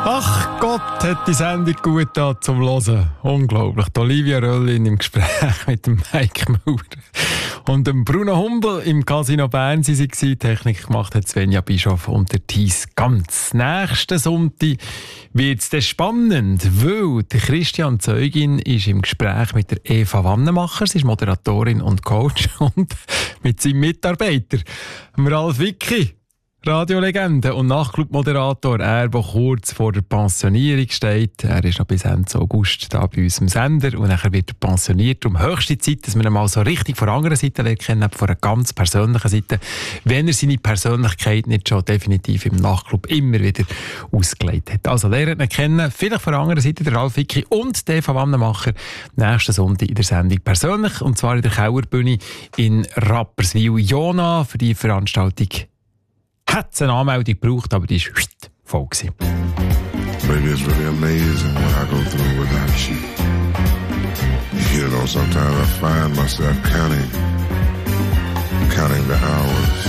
Ach Gott, hat die Sendung gut da zum Hören. Unglaublich. Die Olivia Röllin im Gespräch mit dem Mike Maurer und dem Bruno Humbel im Casino Bern. Sie waren Technik gemacht hat Svenja Bischof und der Thies Ganz. Nächsten Sonntag wird es spannend, weil der Christian Zeugin ist im Gespräch mit der Eva Wannemacher. Sie ist Moderatorin und Coach und mit seinem Mitarbeiter, dem Ralf Wicki. Radiolegende und Nachtclub-Moderator, er, der kurz vor der Pensionierung steht. Er ist noch bis Ende August da bei uns im Sender und nachher wird er pensioniert. Um höchste Zeit, dass wir ihn mal so richtig von der anderen Seite kennen, von einer ganz persönlichen Seite, wenn er seine Persönlichkeit nicht schon definitiv im Nachtclub immer wieder ausgelegt hat. Also lernt ihn kennen, vielleicht von der anderen Seite der Ralf Wicki und der Eva Wannemacher nächsten Sonntag in der Sendung persönlich, und zwar in der Kauerbühne in Rapperswil. Jona, für die Veranstaltung hat es eine Anmeldung gebraucht, aber die war voll gewesen. Baby, it's really amazing what I go through without you. You know, sometimes I find myself counting the hours.